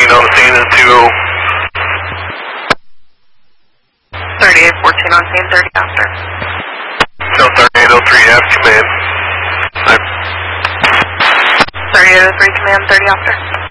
on the scene at 2-0. 3814 on scene, 30 after. No, 3803F, command. 3803 command, 30 after.